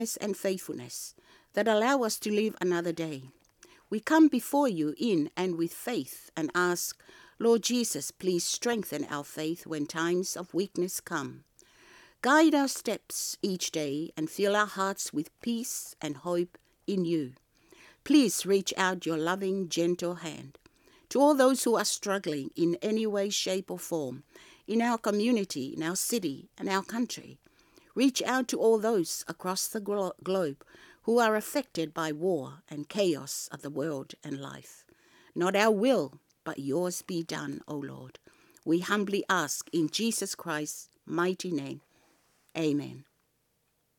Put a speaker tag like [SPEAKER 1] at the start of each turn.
[SPEAKER 1] and faithfulness that allow us to live another day. We come before you in and with faith and ask, Lord Jesus, please strengthen our faith when times of weakness come. Guide our steps each day and fill our hearts with peace and hope in you. Please reach out your loving, gentle hand to all those who are struggling in any way, shape, or form in our community, in our city, and our country. Reach out to all those across the globe who are affected by war and chaos of the world and life. Not our will, but yours be done, O Lord. We humbly ask in Jesus Christ's mighty name. Amen.